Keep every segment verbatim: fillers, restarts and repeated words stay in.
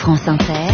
France Inter,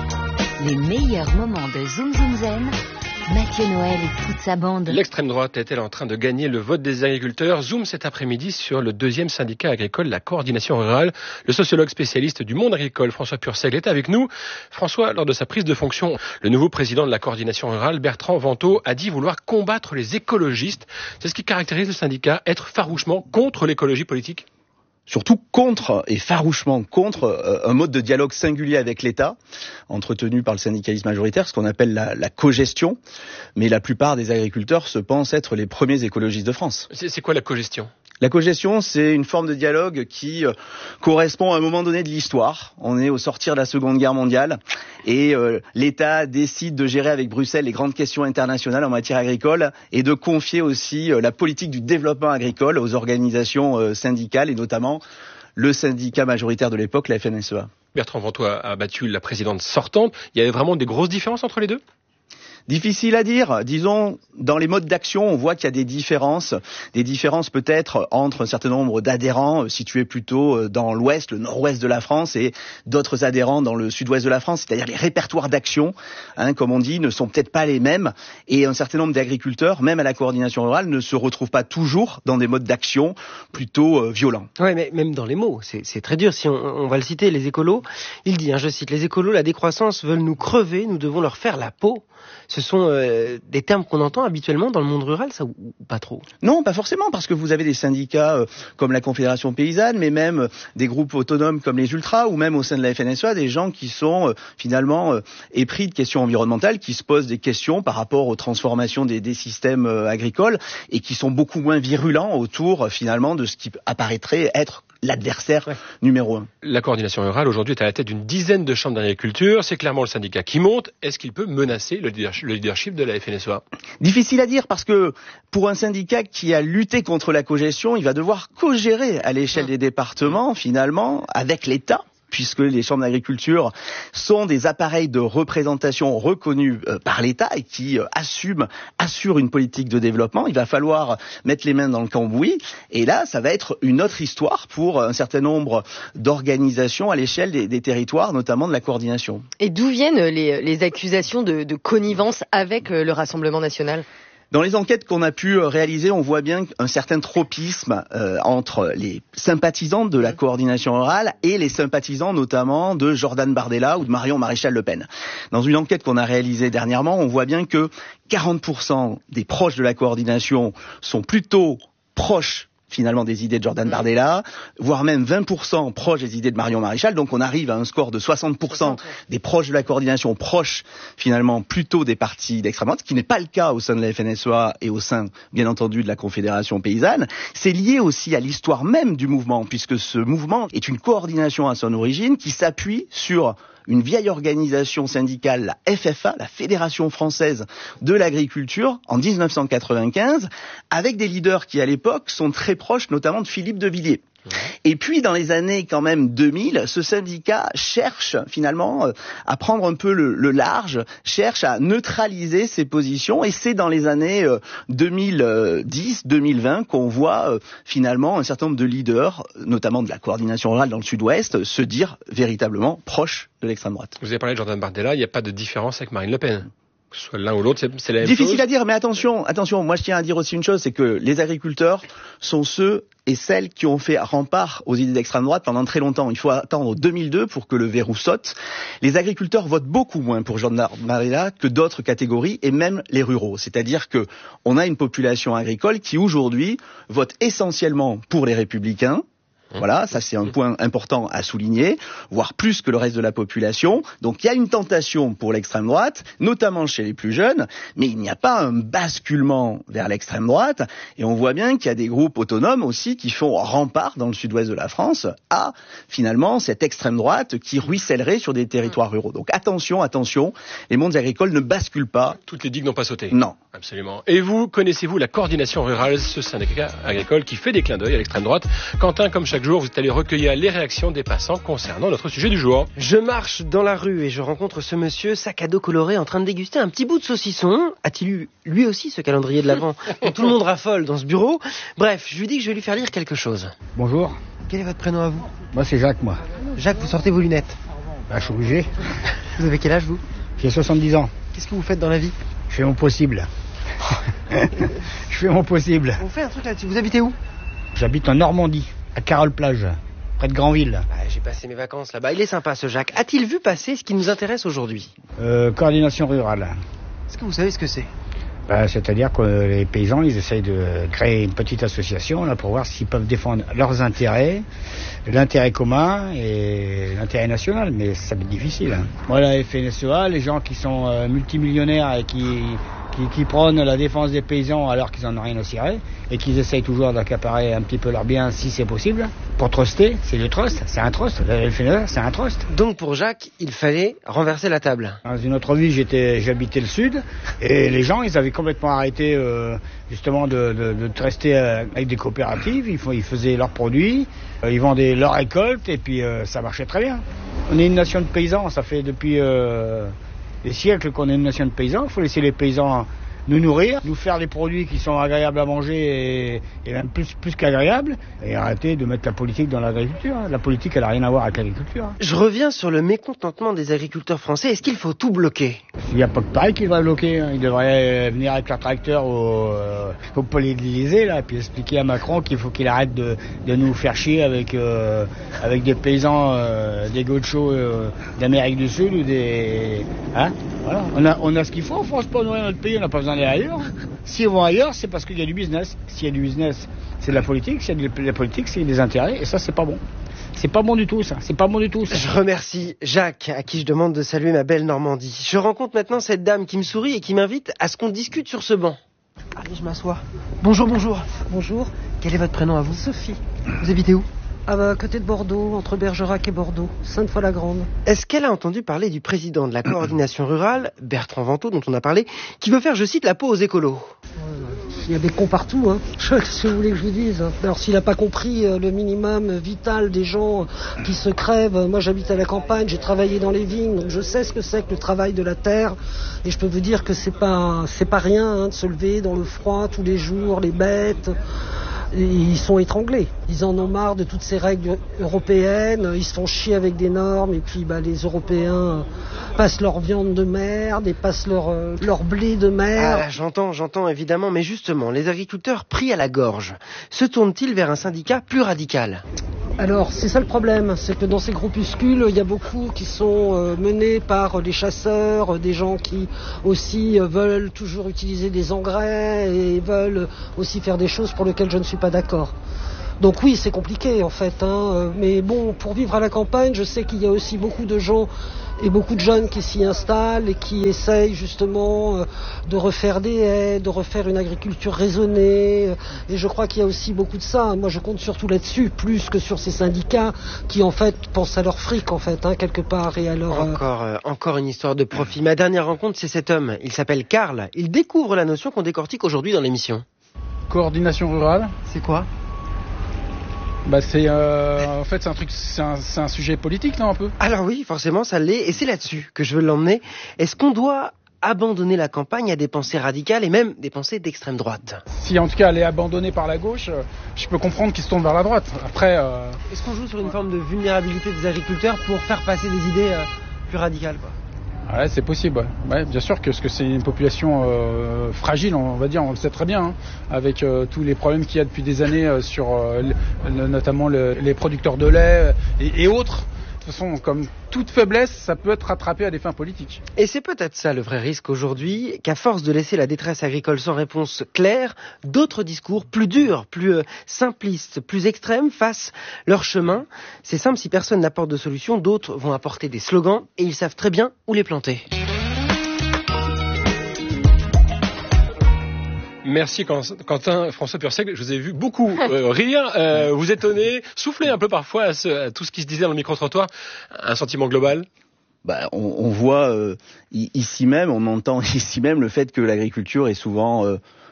les meilleurs moments de Zoom Zoom Zen, Mathieu Noël et toute sa bande. L'extrême droite est-elle en train de gagner le vote des agriculteurs? Zoom cet après-midi sur le deuxième syndicat agricole, la Coordination Rurale. Le sociologue spécialiste du monde agricole, François Purcell, est avec nous. François, lors de sa prise de fonction, le nouveau président de la Coordination Rurale, Bertrand Vantaux, a dit vouloir combattre les écologistes. C'est ce qui caractérise le syndicat, être farouchement contre l'écologie politique? Surtout contre, et farouchement contre, euh, un mode de dialogue singulier avec l'État, entretenu par le syndicalisme majoritaire, ce qu'on appelle la, la cogestion. Mais la plupart des agriculteurs se pensent être les premiers écologistes de France. C'est, c'est quoi la cogestion ? La cogestion, c'est une forme de dialogue qui euh, correspond à un moment donné de l'histoire. On est au sortir de la Seconde Guerre mondiale et euh, l'État décide de gérer avec Bruxelles les grandes questions internationales en matière agricole et de confier aussi euh, la politique du développement agricole aux organisations euh, syndicales et notamment le syndicat majoritaire de l'époque, la F N S E A. Bertrand Vantaux a, a battu la présidente sortante. Il y avait vraiment des grosses différences entre les deux ? Difficile à dire. Disons, dans les modes d'action, on voit qu'il y a des différences, des différences peut-être entre un certain nombre d'adhérents situés plutôt dans l'ouest, le nord-ouest de la France, et d'autres adhérents dans le sud-ouest de la France. C'est-à-dire les répertoires d'action, hein, comme on dit, ne sont peut-être pas les mêmes. Et un certain nombre d'agriculteurs, même à la coordination rurale, ne se retrouvent pas toujours dans des modes d'action plutôt euh, violents. Oui, mais même dans les mots, c'est, c'est très dur. Si on, on va le citer, les écolos, il dit, hein, je cite, les écolos, la décroissance veulent nous crever, nous devons leur faire la peau. Ce sont euh, des termes qu'on entend habituellement dans le monde rural, ça, ou, ou pas trop? Non, pas forcément, parce que vous avez des syndicats euh, comme la Confédération Paysanne, mais même euh, des groupes autonomes comme les Ultras, ou même au sein de la F N S E A, des gens qui sont euh, finalement euh, épris de questions environnementales, qui se posent des questions par rapport aux transformations des, des systèmes euh, agricoles, et qui sont beaucoup moins virulents autour, euh, finalement, de ce qui apparaîtrait être l'adversaire ouais. numéro un. La coordination rurale aujourd'hui est à la tête d'une dizaine de chambres d'agriculture. C'est clairement le syndicat qui monte. Est-ce qu'il peut menacer le leadership de la F N S E A? Difficile à dire parce que pour un syndicat qui a lutté contre la cogestion, il va devoir co-gérer à l'échelle des départements finalement avec l'État, puisque les chambres d'agriculture sont des appareils de représentation reconnus euh, par l'État et qui euh, assument, assurent une politique de développement. Il va falloir mettre les mains dans le cambouis. Et là, ça va être une autre histoire pour un certain nombre d'organisations à l'échelle des, des territoires, notamment de la coordination. Et d'où viennent les, les accusations de, de connivence avec le Rassemblement national ? Dans les enquêtes qu'on a pu réaliser, on voit bien un certain tropisme euh, entre les sympathisants de la coordination rurale et les sympathisants notamment de Jordan Bardella ou de Marion Maréchal Le Pen. Dans une enquête qu'on a réalisée dernièrement, on voit bien que quarante pour cent des proches de la coordination sont plutôt proches finalement des idées de Jordan Bardella, voire même vingt pour cent proches des idées de Marion Maréchal. Donc on arrive à un score de soixante pour cent des proches de la coordination, proches finalement plutôt des partis d'extrême droite, ce qui n'est pas le cas au sein de la F N S E A et au sein, bien entendu, de la Confédération Paysanne. C'est lié aussi à l'histoire même du mouvement, puisque ce mouvement est une coordination à son origine qui s'appuie sur une vieille organisation syndicale, la F F A, la Fédération Française de l'Agriculture, en dix-neuf cent quatre-vingt-quinze, avec des leaders qui, à l'époque, sont très proches, notamment de Philippe de Villiers. Ouais. Et puis, dans les années quand même deux mille, ce syndicat cherche finalement euh, à prendre un peu le, le large, cherche à neutraliser ses positions, et c'est dans les années euh, deux mille dix deux mille vingt qu'on voit euh, finalement un certain nombre de leaders, notamment de la coordination rurale dans le sud-ouest, se dire véritablement proches de l'extrême droite. Vous avez parlé de Jordan Bardella, il n'y a pas de différence avec Marine Le Pen? Que ce soit l'un ou l'autre, c'est, c'est la même Difficile chose. à dire, mais attention, attention, moi je tiens à dire aussi une chose, c'est que les agriculteurs sont ceux et celles qui ont fait rempart aux idées d'extrême droite pendant très longtemps. Il faut attendre deux mille deux pour que le verrou saute. Les agriculteurs votent beaucoup moins pour Jordan Bardella que d'autres catégories, et même les ruraux. C'est-à-dire que on a une population agricole qui aujourd'hui vote essentiellement pour les Républicains. Voilà, ça c'est un point important à souligner, voire plus que le reste de la population. Donc il y a une tentation pour l'extrême droite, notamment chez les plus jeunes, mais il n'y a pas un basculement vers l'extrême droite. Et on voit bien qu'il y a des groupes autonomes aussi qui font rempart dans le sud-ouest de la France à finalement cette extrême droite qui ruissellerait sur des territoires ruraux. Donc attention, attention, les mondes agricoles ne basculent pas. Toutes les digues n'ont pas sauté. Non. Absolument. Et vous, connaissez-vous la coordination rurale, ce syndicat agricole qui fait des clins d'œil à l'extrême droite? Quentin, comme chaque jour, vous êtes allé recueillir les réactions des passants concernant notre sujet du jour. Je marche dans la rue et je rencontre ce monsieur sac à dos coloré en train de déguster un petit bout de saucisson. A-t-il eu lui aussi ce calendrier de l'Avent dont tout le monde raffole dans ce bureau? Bref, je lui dis que je vais lui faire lire quelque chose. Bonjour. Quel est votre prénom à vous? Moi c'est Jacques, moi. Jacques, vous sortez vos lunettes. Bah, je suis obligé. Vous avez quel âge, vous? J'ai soixante-dix ans. Qu'est-ce que vous faites dans la vie? Je fais mon possible. Je fais mon possible. On fait un truc là-dessus. Vous habitez où? J'habite en Normandie, à Carole-Plage, près de Granville. Ah, j'ai passé mes vacances là-bas. Il est sympa, ce Jacques. A-t-il vu passer ce qui nous intéresse aujourd'hui? Euh, coordination rurale. Est-ce que vous savez ce que c'est? Bah, c'est-à-dire que les paysans, ils essayent de créer une petite association là, pour voir s'ils peuvent défendre leurs intérêts, l'intérêt commun et l'intérêt national. Mais ça va être difficile. Hein. Moi, la F N S E A, les gens qui sont euh, multimillionnaires et qui... Qui, qui prônent la défense des paysans alors qu'ils n'en ont rien à cirer et qu'ils essayent toujours d'accaparer un petit peu leurs biens si c'est possible. Pour truster, c'est le trust, c'est un trust. La F N S E A, c'est un trust. Donc pour Jacques, il fallait renverser la table. Dans une autre vie, j'étais, j'habitais le sud et les gens, ils avaient complètement arrêté euh, justement de, de, de truster avec des coopératives. Ils, font, ils faisaient leurs produits, euh, ils vendaient leurs récoltes et puis euh, ça marchait très bien. On est une nation de paysans, ça fait depuis... Euh, des siècles qu'on est une nation de paysans, il faut laisser les paysans nous nourrir, nous faire des produits qui sont agréables à manger et, et même plus, plus qu'agréables, et arrêter de mettre la politique dans l'agriculture. La politique, elle n'a rien à voir avec l'agriculture. Je reviens sur le mécontentement des agriculteurs français. Est-ce qu'il faut tout bloquer? Il n'y a pas que Paris qui devrait bloquer. Ils devraient venir avec leur tracteur au, euh, au palais de l'Élysée, là, et puis expliquer à Macron qu'il faut qu'il arrête de, de nous faire chier avec, euh, avec des paysans, euh, des gauchos euh, d'Amérique du Sud ou des... Hein, voilà. On a, on a ce qu'il faut en France pour nourrir notre pays, on n'a pas besoin d'aller ailleurs. S'ils vont ailleurs, c'est parce qu'il y a du business. S'il y a du business, c'est de la politique. S'il y a de la politique, c'est des intérêts. Et ça, c'est pas bon. C'est pas bon du tout, ça. C'est pas bon du tout, ça. Je remercie Jacques, à qui je demande de saluer ma belle Normandie. Je rencontre maintenant cette dame qui me sourit et qui m'invite à ce qu'on discute sur ce banc. Allez, je m'assois. Bonjour, bonjour. Bonjour. Quel est votre prénom à vous? Sophie. Vous habitez où? À bah, côté de Bordeaux, entre Bergerac et Bordeaux, Sainte-Foy-la-Grande. Est-ce qu'elle a entendu parler du président de la coordination rurale, Bertrand Vantaux, dont on a parlé, qui veut faire, je cite, la peau aux écolos? Il y a des cons partout, hein. Qu'est-ce que vous voulez que je vous dise? Alors s'il n'a pas compris euh, le minimum vital des gens euh, qui se crèvent, moi j'habite à la campagne, j'ai travaillé dans les vignes, donc je sais ce que c'est que le travail de la terre, et je peux vous dire que c'est pas, c'est pas rien hein, de se lever dans le froid tous les jours, les bêtes... Ils sont étranglés. Ils en ont marre de toutes ces règles européennes. Ils se font chier avec des normes. Et puis bah, les Européens passent leur viande de merde et passent leur, euh, leur blé de merde. Ah, j'entends, j'entends évidemment. Mais justement, les agriculteurs pris à la gorge, se tournent-ils vers un syndicat plus radical? Alors, c'est ça le problème, c'est que dans ces groupuscules, il y a beaucoup qui sont euh, menés par des chasseurs, euh, des gens qui aussi euh, veulent toujours utiliser des engrais et veulent aussi faire des choses pour lesquelles je ne suis pas d'accord. Donc oui, c'est compliqué en fait, hein, euh, mais bon, pour vivre à la campagne, je sais qu'il y a aussi beaucoup de gens et beaucoup de jeunes qui s'y installent et qui essayent justement euh, de refaire des haies, de refaire une agriculture raisonnée. Euh, et je crois qu'il y a aussi beaucoup de ça. Moi, je compte surtout là-dessus, plus que sur ces syndicats qui, en fait, pensent à leur fric, en fait, hein, quelque part, et à leur... Euh... Encore, euh, encore une histoire de profit. Ma dernière rencontre, c'est cet homme. Il s'appelle Karl. Il découvre la notion qu'on décortique aujourd'hui dans l'émission. Coordination rurale. C'est quoi? Bah c'est euh, en fait c'est un truc c'est un, c'est un sujet politique non un peu. Alors oui, forcément ça l'est et c'est là-dessus que je veux l'emmener. Est-ce qu'on doit abandonner la campagne à des pensées radicales et même des pensées d'extrême droite? Si en tout cas elle est abandonnée par la gauche, je peux comprendre qu'ils se tournent vers la droite. Après euh... est-ce qu'on joue sur une forme de vulnérabilité des agriculteurs pour faire passer des idées euh, plus radicales quoi? Ouais, c'est possible. Ouais. Ouais, bien sûr que, parce que c'est une population euh, fragile, on va dire, on le sait très bien, hein, avec euh, tous les problèmes qu'il y a depuis des années euh, sur euh, le, notamment le, les producteurs de lait et, et autres. De toute façon, comme toute faiblesse, ça peut être rattrapé à des fins politiques. Et c'est peut-être ça le vrai risque aujourd'hui, qu'à force de laisser la détresse agricole sans réponse claire, d'autres discours plus durs, plus euh, simplistes, plus extrêmes fassent leur chemin. C'est simple, si personne n'apporte de solution, d'autres vont apporter des slogans et ils savent très bien où les planter. Merci Quentin, François Purseigle, je vous ai vu beaucoup euh, rire, euh, vous étonner, souffler un peu parfois à, ce, à tout ce qui se disait dans le micro-trottoir. Un sentiment global? Bah, on, on voit euh, ici même, on entend ici même le fait que l'agriculture est souvent euh,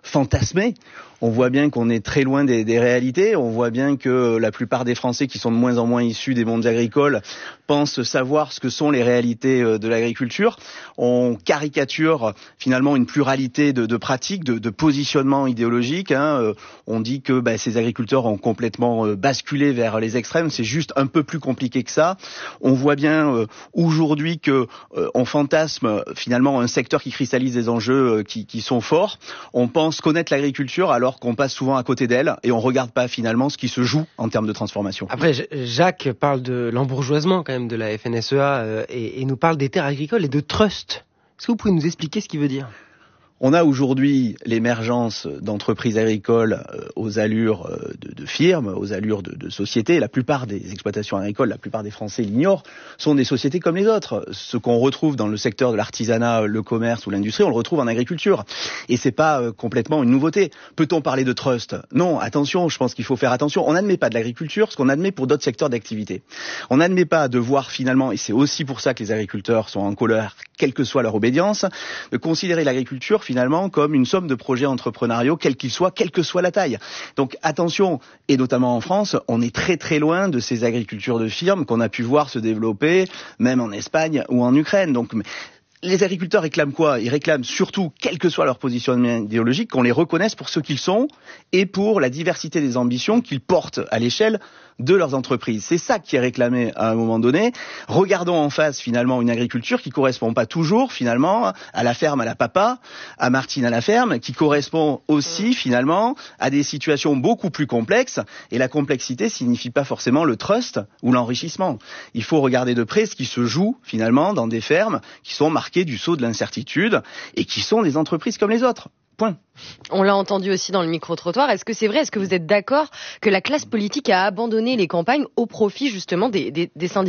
fantasmé. On voit bien qu'on est très loin des, des réalités. On voit bien que la plupart des Français qui sont de moins en moins issus des mondes agricoles pensent savoir ce que sont les réalités de l'agriculture. On caricature finalement une pluralité de, de pratiques, de, de positionnements idéologiques. Hein. On dit que bah, ces agriculteurs ont complètement basculé vers les extrêmes. C'est juste un peu plus compliqué que ça. On voit bien euh, aujourd'hui que euh, on fantasme finalement un secteur qui cristallise des enjeux euh, qui, qui sont forts. On pense connaître l'agriculture alors alors qu'on passe souvent à côté d'elle et on regarde pas finalement ce qui se joue en termes de transformation. Après, Jacques parle de l'embourgeoisement quand même de la F N S E A euh, et, et nous parle des terres agricoles et de trust. Est-ce que vous pouvez nous expliquer ce qu'il veut dire ? On a aujourd'hui l'émergence d'entreprises agricoles euh, aux allures euh, de, de firmes, aux allures de, de sociétés. La plupart des exploitations agricoles, la plupart des Français l'ignorent, sont des sociétés comme les autres. Ce qu'on retrouve dans le secteur de l'artisanat, le commerce ou l'industrie, on le retrouve en agriculture. Et c'est pas euh, complètement une nouveauté. Peut-on parler de trust ? Non, attention, je pense qu'il faut faire attention. On n'admet pas de l'agriculture ce qu'on admet pour d'autres secteurs d'activité. On n'admet pas de voir finalement, et c'est aussi pour ça que les agriculteurs sont en colère, quelle que soit leur obédience, de considérer l'agriculture finalement comme une somme de projets entrepreneuriaux, quels qu'ils soient, quelle que soit la taille. Donc attention, et notamment en France, on est très très loin de ces agricultures de firmes qu'on a pu voir se développer, même en Espagne ou en Ukraine. Donc les agriculteurs réclament quoi ? Ils réclament surtout, quel que soit leur positionnement idéologique, qu'on les reconnaisse pour ce qu'ils sont et pour la diversité des ambitions qu'ils portent à l'échelle de leurs entreprises. C'est ça qui est réclamé à un moment donné. Regardons en face finalement une agriculture qui correspond pas toujours finalement à la ferme à la papa, à Martine à la ferme, qui correspond aussi finalement à des situations beaucoup plus complexes. Et la complexité signifie pas forcément le trust ou l'enrichissement. Il faut regarder de près ce qui se joue finalement dans des fermes qui sont marquées du sceau de l'incertitude et qui sont des entreprises comme les autres. Point. On l'a entendu aussi dans le micro-trottoir. Est-ce que c'est vrai ? Est-ce que vous êtes d'accord que la classe politique a abandonné les campagnes au profit justement des, des, des syndicats ?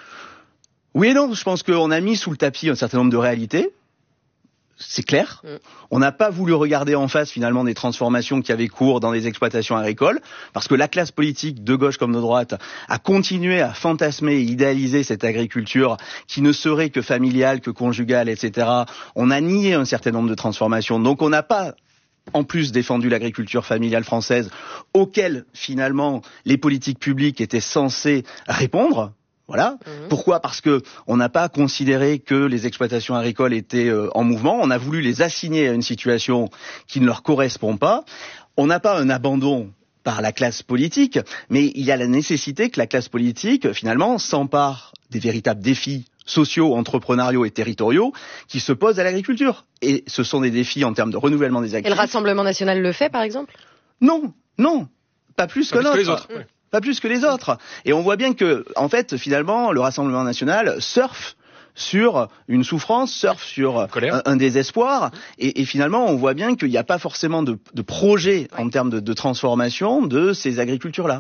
Oui et non. Je pense qu'on a mis sous le tapis un certain nombre de réalités. C'est clair. Mm. On n'a pas voulu regarder en face finalement des transformations qui avaient cours dans les exploitations agricoles, parce que la classe politique, de gauche comme de droite, a continué à fantasmer et idéaliser cette agriculture qui ne serait que familiale, que conjugale, et cetera. On a nié un certain nombre de transformations. Donc on n'a pas en plus défendu l'agriculture familiale française, auquel finalement les politiques publiques étaient censées répondre. Voilà. Mmh. Pourquoi ? Parce que on n'a pas considéré que les exploitations agricoles étaient euh, en mouvement. On a voulu les assigner à une situation qui ne leur correspond pas. On n'a pas un abandon par la classe politique, mais il y a la nécessité que la classe politique, finalement, s'empare des véritables défis sociaux, entrepreneuriaux et territoriaux qui se posent à l'agriculture. Et ce sont des défis en termes de renouvellement des actifs. Et le Rassemblement national le fait, par exemple ? Non, non, pas plus pas que plus notre. Que les autres. Mmh. Pas plus que les autres. Et on voit bien que, en fait, finalement, le Rassemblement national surfe sur une souffrance, surfe sur un, un désespoir. Et, et finalement, on voit bien qu'il n'y a pas forcément de, de projet en termes de, de transformation de ces agricultures-là.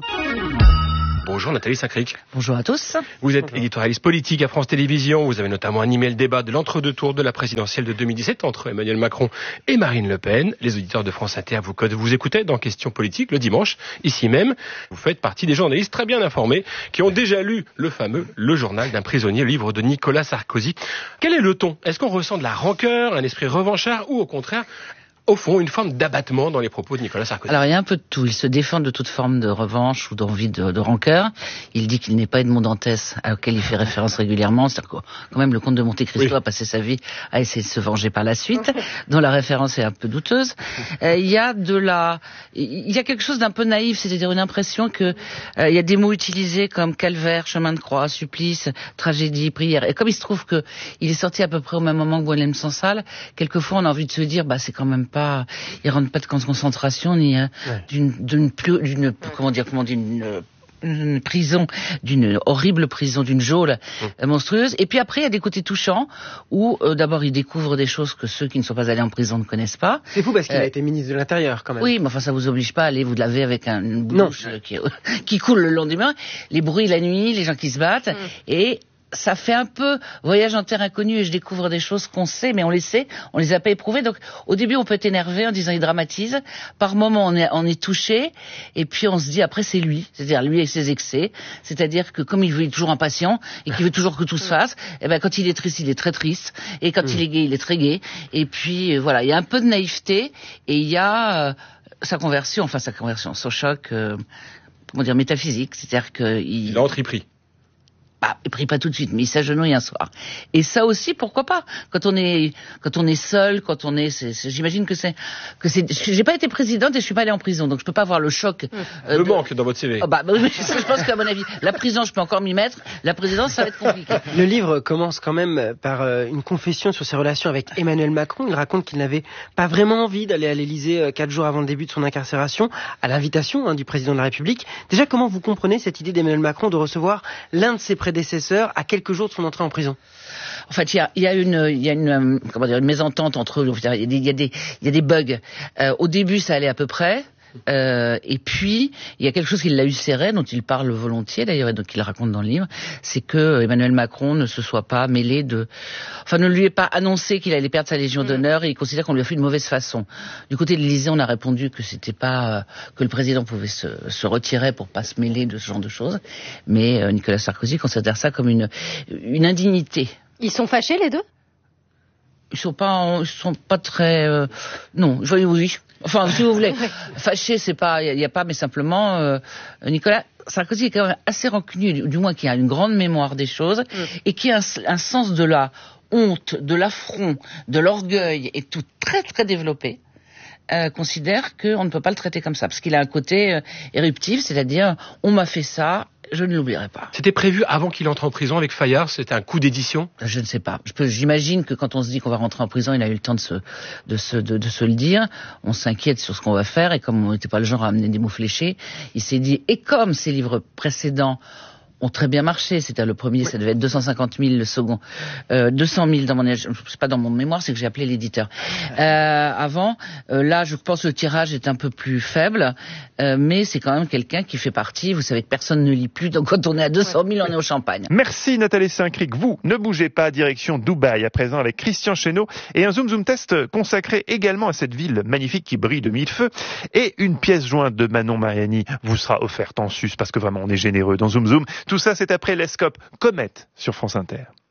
Bonjour Nathalie Saint-Cric. Bonjour à tous. Vous êtes éditorialiste politique à France Télévisions. Vous avez notamment animé le débat de l'entre-deux tours de la présidentielle de deux mille dix-sept entre Emmanuel Macron et Marine Le Pen. Les auditeurs de France Inter vous, vous écoutaient dans Questions politiques le dimanche, ici même. Vous faites partie des journalistes très bien informés qui ont déjà lu le fameux Le journal d'un prisonnier, le livre de Nicolas Sarkozy. Quel est le ton ? Est-ce qu'on ressent de la rancœur, un esprit revanchard ou au contraire au fond, une forme d'abattement dans les propos de Nicolas Sarkozy? Alors, il y a un peu de tout. Il se défend de toute forme de revanche ou d'envie de, de rancœur. Il dit qu'il n'est pas Edmond Dantès, auquel il fait référence régulièrement. C'est-à-dire que, quand même, le comte de Monte Cristo oui. a passé sa vie à essayer de se venger par la suite, dont la référence est un peu douteuse. Euh, il y a de la... Il y a quelque chose d'un peu naïf, c'est-à-dire une impression que euh, il y a des mots utilisés comme calvaire, chemin de croix, supplice, tragédie, prière. Et comme il se trouve que il est sorti à peu près au même moment que Boualem Sansal, quelquefois on a envie de se dire, bah c'est quand même pas, il rentre pas de camp de concentration ni euh, ouais. d'une, d'une plus, d'une, comment dire, comment dire, d'une, une prison, d'une horrible prison, d'une geôle mmh. monstrueuse. Et puis après, il y a des côtés touchants où euh, d'abord il découvre des choses que ceux qui ne sont pas allés en prison ne connaissent pas. C'est fou parce qu'il euh, a été ministre de l'Intérieur quand même. Oui, mais enfin ça vous oblige pas à aller vous laver avec un, une bouche qui, qui coule le long des mains. Les bruits la nuit, les gens qui se battent mmh. et ça fait un peu voyage en terre inconnue et je découvre des choses qu'on sait, mais on les sait, on les a pas éprouvées. Donc, au début, on peut être énervé en disant il dramatise. Par moment, on est, on est touché. Et puis, on se dit après, c'est lui. C'est-à-dire, lui et ses excès. C'est-à-dire que comme il veut, il est toujours impatient et qu'il veut toujours que tout se fasse, et ben, quand il est triste, il est très triste. Et quand mmh. il est gai, il est très gai. Et puis, voilà, il y a un peu de naïveté et il y a euh, sa conversion, enfin, sa conversion, son choc, euh, comment dire, métaphysique. C'est-à-dire qu'il... Il entre, il prie. Bah, il prie pas tout de suite, mais il s'agenouille un soir. Et ça aussi, pourquoi pas? Quand on est, quand on est seul, quand on est, c'est, c'est, j'imagine que c'est, que c'est. J'ai pas été présidente et je suis pas allée en prison, donc je peux pas avoir le choc. Euh, le de... manque dans votre C V. Oh, bah, bah, je pense qu'à mon avis, la prison, je peux encore m'y mettre. La présidence, ça va être compliqué. Le livre commence quand même par euh, une confession sur ses relations avec Emmanuel Macron. Il raconte qu'il n'avait pas vraiment envie d'aller à l'Élysée euh, quatre jours avant le début de son incarcération, à l'invitation hein, du président de la République. Déjà, comment vous comprenez cette idée d'Emmanuel Macron de recevoir l'un de ses prédécesseurs à quelques jours de son entrée en prison? En fait, il y a, il y a une, il y a une, comment dire, une mésentente entre eux. Il y a des, il y a des, il y a des bugs. Euh, au début, ça allait à peu près. Euh, et puis, il y a quelque chose qui l'a ulcéré, dont il parle volontiers d'ailleurs, et donc il raconte dans le livre, c'est que Emmanuel Macron ne se soit pas mêlé de... Enfin, ne lui ait pas annoncé qu'il allait perdre sa Légion d'honneur, et il considère qu'on lui a fait une mauvaise façon. Du côté de l'Élysée, on a répondu que c'était pas... Euh, que le président pouvait se, se retirer pour pas se mêler de ce genre de choses, mais euh, Nicolas Sarkozy considère ça comme une, une indignité. Ils sont fâchés, les deux? Ils sont pas, ils sont pas très... Euh, non, je oui, oui. Enfin, si vous voulez, fâché, c'est pas, il y, y a pas, mais simplement, euh, Nicolas Sarkozy est quand même assez rancunier, du, du moins qui a une grande mémoire des choses mmh. et qui a un, un sens de la honte, de l'affront, de l'orgueil et tout très très développé. Euh, considère qu'on ne peut pas le traiter comme ça, parce qu'il a un côté euh, éruptif, c'est-à-dire on m'a fait ça, je ne l'oublierai pas. C'était prévu avant qu'il entre en prison avec Fayard, c'était un coup d'édition? Je ne sais pas. Je peux, j'imagine que quand on se dit qu'on va rentrer en prison, il a eu le temps de se, de se, de, de se le dire. On s'inquiète sur ce qu'on va faire, et comme on n'était pas le genre à amener des mots fléchés, il s'est dit, et comme ses livres précédents ont très bien marché. C'était le premier, oui. Ça devait être deux cent cinquante mille, le second, euh, deux cent mille dans mon, c'est pas dans mon mémoire, c'est que j'ai appelé l'éditeur. Euh, avant, euh, là, je pense que le tirage est un peu plus faible, euh, mais c'est quand même quelqu'un qui fait partie. Vous savez que personne ne lit plus, donc quand on est à deux cent mille, ouais. On est au champagne. Merci Nathalie Saint-Cric. Vous, ne bougez pas, direction Dubaï à présent avec Christian Chesneau et un Zoom Zoom Test consacré également à cette ville magnifique qui brille de mille feux, et une pièce jointe de Manon Mariani vous sera offerte en sus parce que vraiment on est généreux dans Zoom Zoom. Tout ça, c'est après l'Escope Comète sur France Inter.